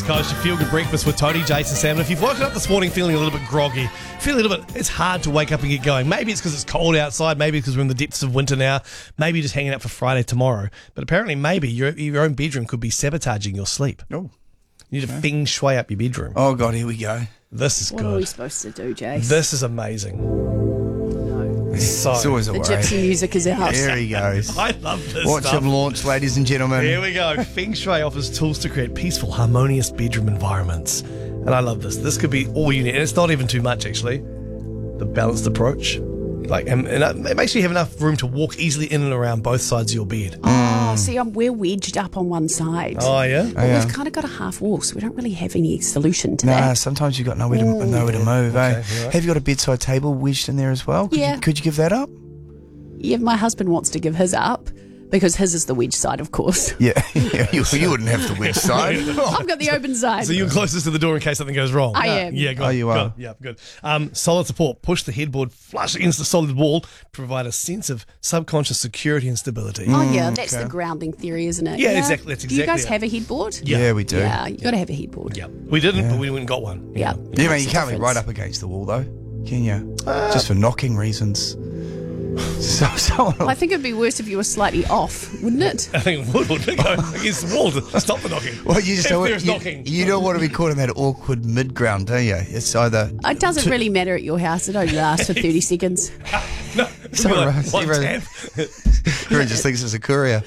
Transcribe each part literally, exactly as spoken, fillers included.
East Coast, you feel good breakfast with Tony, Jason, Sam. And if you've woken up this morning feeling a little bit groggy, feeling a little bit, it's hard to wake up and get going. Maybe it's because it's cold outside. Maybe it's because we're in the depths of winter now. Maybe you're just hanging out for Friday tomorrow. But apparently, maybe your your own bedroom could be sabotaging your sleep. Oh, you need to feng shui up your bedroom. oh God, here we go. This is What good. are we supposed to do, Jace? This is amazing. No. So, It's always a The worry. gypsy music is out. There he goes. I love this Watch stuff. him launch, ladies and gentlemen. Here we go. Feng Shui offers tools to create peaceful, harmonious bedroom environments. And I love this. This could be all you need. And it's not even too much, actually. The balanced approach. Like, and, and it makes sure you have enough room to walk easily in and around both sides of your bed. Oh, see, I'm, we're wedged up on one side. Oh, yeah? But yeah. we've kind of got a half wall, so we don't really have any solution to Nah, that. sometimes you've got nowhere to, nowhere to move, eh? Okay, right. Have you got a bedside table wedged in there as well? Could Yeah. You, could you give that up? Yeah, my husband wants to give his up because his is the wedge side, of course. Yeah, yeah you, you wouldn't have the wedge side. I've got the open side. So you're closest to the door in case something goes wrong. I am. Yeah, good. Oh, you are? Good. Yeah, good. Um, solid support. Push the headboard flush against the solid wall to provide a sense of subconscious security and stability. Oh, yeah, that's the grounding theory, isn't it? Yeah, exactly, that's Do you exactly guys it. have a headboard? Yeah. Yeah, we do. Yeah, you got to have a headboard. Yeah. We didn't, but we went and got one. Yeah. Yeah, man, Makes you a can't be difference. right up against the wall, though, can you? Just for knocking reasons. So, so I think it'd be worse if you were slightly off, wouldn't it? I think it would, wouldn't it? Go against the wall to stop the knocking. well, you just if don't, there's you, knocking. you don't want to be caught in that awkward mid-ground, do you? It's either... It doesn't really matter at your house. It only lasts for thirty seconds. No, So we're like, right. one Everyone- tap. Everyone just thinks it's a courier.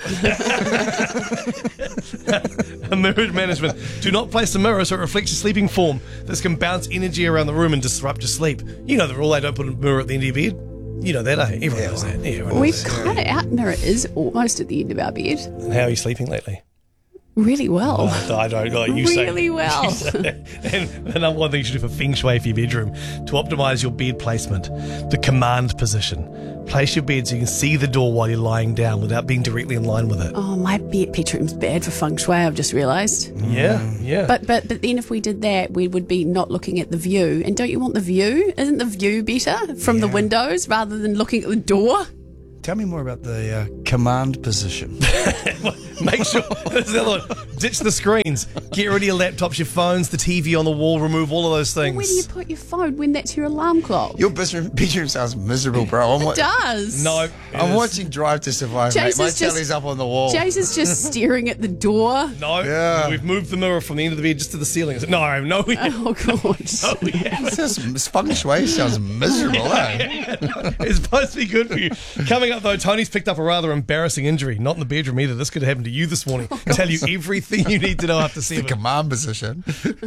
Mirror management. Do not place the mirror so it reflects your sleeping form. This can bounce energy around the room and disrupt your sleep. You know the rule, they don't put a mirror at the end of your bed. You know that, eh? Everyone knows that. Yeah, everyone We've knows kind of our mirror is almost at the end of our bed. that. And how are you sleeping lately? Really well. Oh, I don't like you say. Really well. You say that. And the number one thing you should do for feng shui for your bedroom to optimize your bed placement, the command position. Place your bed so you can see the door while you're lying down without being directly in line with it. Oh, my bed bedroom's bad for feng shui, I've just realised. Yeah, yeah. But but but then if we did that, we would be not looking at the view. And don't you want the view? Isn't the view better from the windows rather than looking at the door? Tell me more about the uh, command position. Make sure, this is the other one. Ditch the screens. Get rid of your laptops, your phones, the T V on the wall, remove all of those things. Where do you put your phone when that's your alarm clock? Your bedroom, bedroom sounds miserable, bro. I'm, wa- It does. No. it I'm is- watching Drive to Survive, mate. Jason's My just- telly's up on the wall. Jason's just staring at the door. No, Yeah. we've moved the mirror from the end of the bed just to the ceiling. No, no, we Oh, God. no, we haven't. This, this feng shui sounds miserable, eh? It's supposed to be good for you. Coming up, though, Tony's picked up a rather embarrassing injury. Not in the bedroom either. This could have happened to you this morning. Tell you everything you need to know after The seven. command position.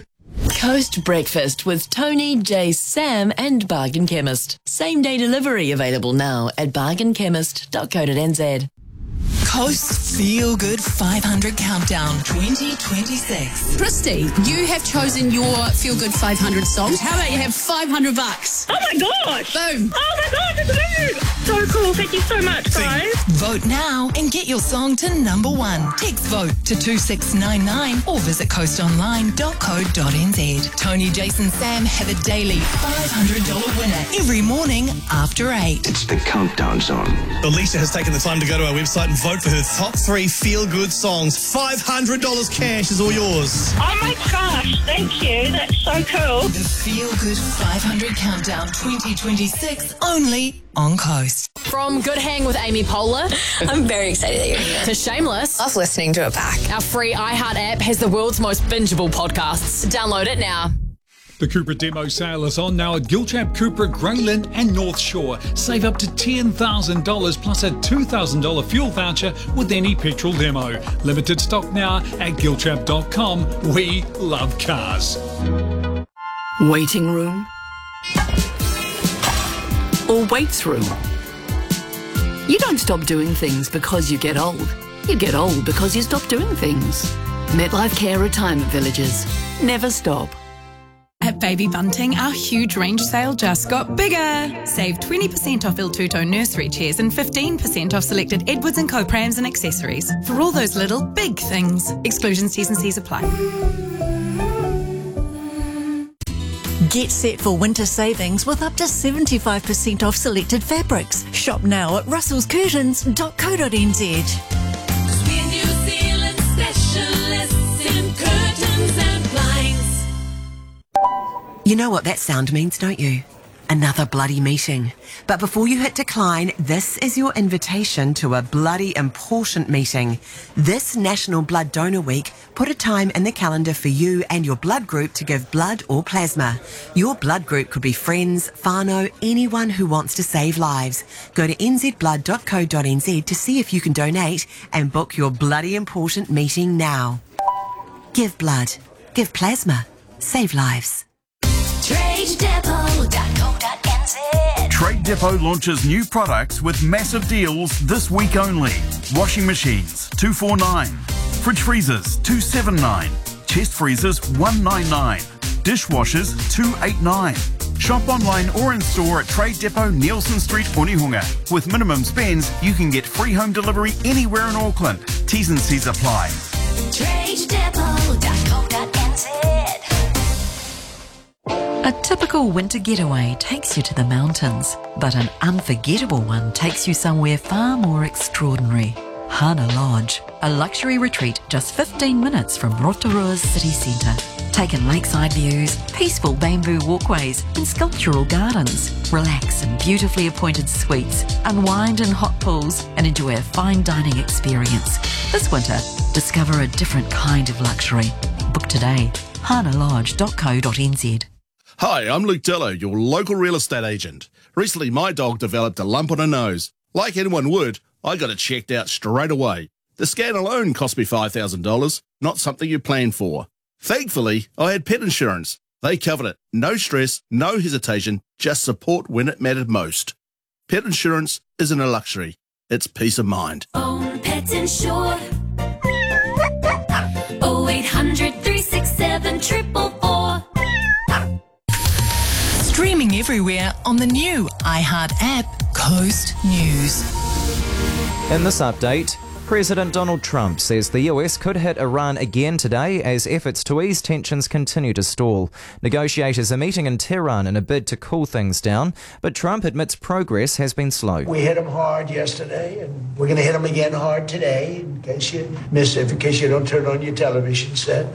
Coast Breakfast with Tony, Jay, Sam and Bargain Chemist. Same day delivery available now at bargain chemist dot co dot n z. Coast Feel Good five hundred Countdown twenty twenty-six. Christy, you have chosen your Feel Good five hundred songs. How about you have five hundred bucks? Oh my gosh! Boom. Oh my gosh, it's amazing! So cool. Thank you so much, guys. Vote now and get your song to number one. Text vote to two six nine nine or visit coast online dot co dot n z. Tony, Jason, Sam have a daily five hundred dollars winner every morning after eight. It's the Countdown Song. Alicia has taken the time to go to our website and vote for her top three feel-good songs. five hundred dollars cash is all yours. Oh my gosh, thank you. That's so cool. The Feel Good five hundred Countdown twenty twenty-six only on Coast. From Good Hang with Amy Poehler I'm very excited that you're here. to Shameless, Love listening to it back. our free iHeart app has the world's most bingeable podcasts. Download it now. The Cupra demo sale is on now at Gilchap, Cupra, Greyland and North Shore. Save up to ten thousand dollars plus a two thousand dollars fuel voucher with any petrol demo. Limited stock now at gilchap dot com. We love cars. Waiting room or waits room. You don't stop doing things because you get old. You get old because you stop doing things. MetLife Care Retirement Villages. Never stop. At Baby Bunting, our huge range sale just got bigger. Save twenty percent off Il Tutto nursery chairs and fifteen percent off selected Edwards and Co prams and accessories. For all those little big things. Exclusions, T's and C's apply. Get set for winter savings with up to seventy-five percent off selected fabrics. Shop now at russells curtains dot co dot n z. We're New Zealand specialists in curtains and blinds. You know what that sound means, don't you? Another bloody meeting. But before you hit decline, this is your invitation to a bloody important meeting. This National Blood Donor Week, put a time in the calendar for you and your blood group to give blood or plasma. Your blood group could be friends, whānau, anyone who wants to save lives. Go to n z blood dot co dot n z to see if you can donate and book your bloody important meeting now. Give blood. Give plasma. Save lives. Trade Depot dot co dot n z. Trade Depot launches new products with massive deals this week only. Washing machines, two four nine. Fridge freezers, two seven nine. Chest freezers, one nine nine. Dishwashers, two eight nine. Shop online or in store at Trade Depot, Nielsen Street, Onehunga. With minimum spends, you can get free home delivery anywhere in Auckland. T's and C's apply. Trade Depot dot co dot n z. A typical winter getaway takes you to the mountains, but an unforgettable one takes you somewhere far more extraordinary. Hana Lodge, a luxury retreat just fifteen minutes from Rotorua's city centre. Take in lakeside views, peaceful bamboo walkways and sculptural gardens. Relax in beautifully appointed suites, unwind in hot pools and enjoy a fine dining experience. This winter, discover a different kind of luxury. Book today. hana lodge dot co dot n z. Hi, I'm Luke Dillo, your local real estate agent. Recently, my dog developed a lump on her nose. Like anyone would, I got it checked out straight away. The scan alone cost me five thousand dollars, not something you plan for. Thankfully, I had pet insurance. They covered it. No stress, no hesitation, just support when it mattered most. Pet insurance isn't a luxury. It's peace of mind. Own Pet Insure. oh eight hundred, three six seven, four four four. Streaming everywhere on the new iHeart app, Coast News. In this update, President Donald Trump says the U S could hit Iran again today as efforts to ease tensions continue to stall. Negotiators are meeting in Tehran in a bid to cool things down, but Trump admits progress has been slow. We hit them hard yesterday, and we're going to hit them again hard today, in case you miss it, in case you don't turn on your television set.